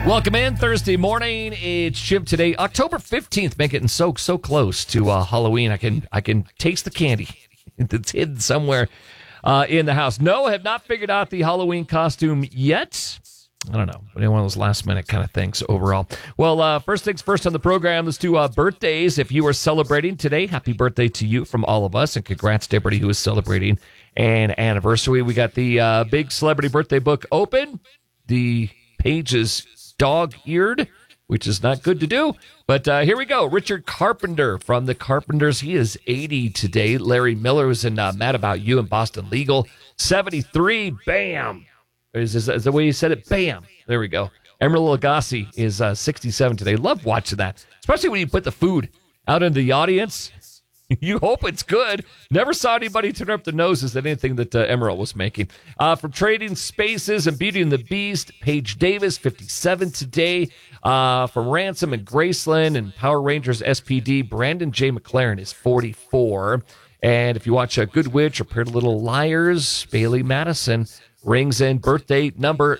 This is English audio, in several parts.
Welcome in Thursday morning. It's Chip today, October 15th. Make it so close to Halloween. I can taste the candy that's hidden somewhere in the house. No, I have not figured out the Halloween costume yet. I don't know. One of those last minute kind of things overall. Well, first things first on the program, let's do birthdays. If you are celebrating today, happy birthday to you from all of us, and congrats to everybody who is celebrating an anniversary. We got the big celebrity birthday book open. The page is dog-eared, which is not good to do. But here we go. Richard Carpenter from the Carpenters. He is 80 today. Larry Miller was in Mad About You and Boston Legal. 73. Bam. Is the way you said it? Bam. There we go. Emeril Lagasse is 67 today. Love watching that, especially when you put the food out in the audience. You hope it's good. Never saw anybody turn up their noses at anything that Emeril was making. From Trading Spaces and Beauty and the Beast, Paige Davis, 57 today. From Ransom and Graceland and Power Rangers SPD, Brandon J. McLaren is 44. And if you watch Good Witch or Pretty Little Liars, Bailey Madison rings in birthday number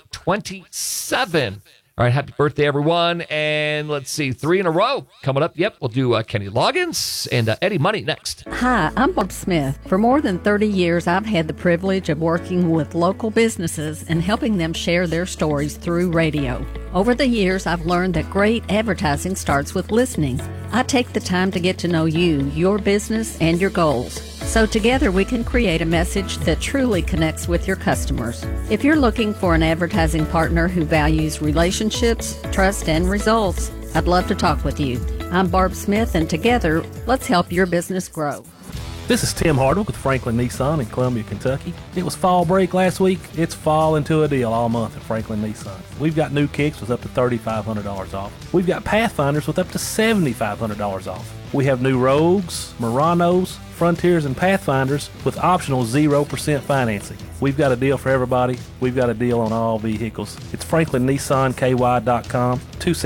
27. All right, happy birthday, everyone. And let's see, 3 in a row coming up. Yep, we'll do Kenny Loggins and Eddie Money next. Hi, I'm Barb Smith. For more than 30 years, I've had the privilege of working with local businesses and helping them share their stories through radio. Over the years, I've learned that great advertising starts with listening. I take the time to get to know you, your business, and your goals. So together we can create a message that truly connects with your customers. If you're looking for an advertising partner who values relationships, trust, and results, I'd love to talk with you. I'm Barb Smith, and together, let's help your business grow. This is Tim Hardwick with Franklin Nissan in Columbia, Kentucky. It was fall break last week. It's fall into a deal all month at Franklin Nissan. We've got new Kicks with up to $3,500 off. We've got Pathfinders with up to $7,500 off. We have new Rogues, Muranos, Frontiers, and Pathfinders with optional 0% financing. We've got a deal for everybody. We've got a deal on all vehicles. It's FranklinNissanKY.com,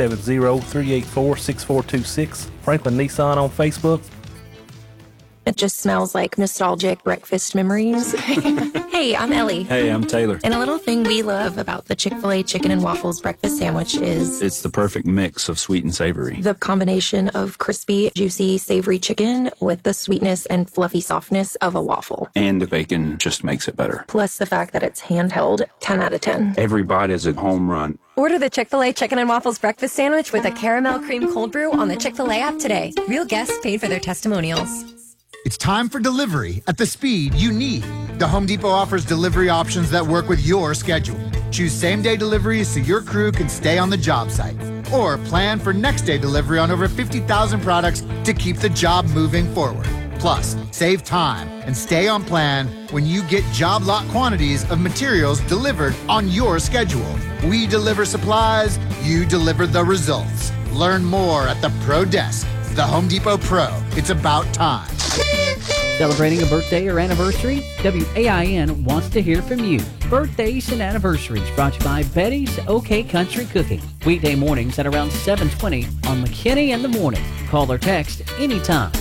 270-384-6426. Franklin Nissan on Facebook. It just smells like nostalgic breakfast memories. Hey, I'm Ellie. Hey, I'm Taylor. And a little thing we love about the Chick-fil-A chicken and waffles breakfast sandwich is it's the perfect mix of sweet and savory. The combination of crispy, juicy, savory chicken with the sweetness and fluffy softness of a waffle. And the bacon just makes it better. Plus the fact that it's handheld, 10 out of 10. Every bite is a home run. Order the Chick-fil-A Chicken and Waffles breakfast sandwich with a caramel cream cold brew on the Chick-fil-A app today. Real guests paid for their testimonials. It's time for delivery at the speed you need. The Home Depot offers delivery options that work with your schedule. Choose same-day deliveries so your crew can stay on the job site. Or plan for next-day delivery on over 50,000 products to keep the job moving forward. Plus, save time and stay on plan when you get job lot quantities of materials delivered on your schedule. We deliver supplies, you deliver the results. Learn more at the Pro Desk. The Home Depot Pro. It's about time. Celebrating a birthday or anniversary? WAIN wants to hear from you. Birthdays and anniversaries brought to you by Betty's OK Country Cooking. Weekday mornings at around 7:20 on McKinney in the Morning. Call or text anytime.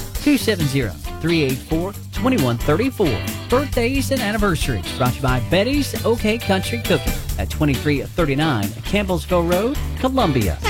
270-384-2134. Birthdays and anniversaries brought to you by Betty's OK Country Cooking at 2339 Campbellsville Road, Columbia.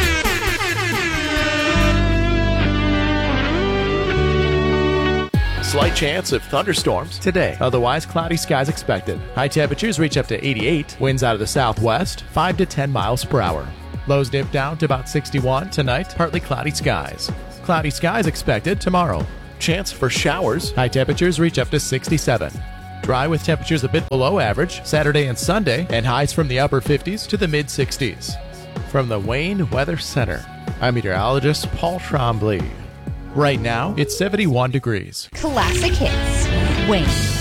Slight chance of thunderstorms today. Otherwise, cloudy skies expected. High temperatures reach up to 88. Winds out of the southwest, 5 to 10 miles per hour. Lows dip down to about 61. Tonight, partly cloudy skies. Cloudy skies expected tomorrow. Chance for showers. High temperatures reach up to 67. Dry with temperatures a bit below average Saturday and Sunday, and highs from the upper 50s to the mid-60s. From the Wayne Weather Center, I'm meteorologist Paul Trombley. Right now, it's 71 degrees. Classic hits. Wayne.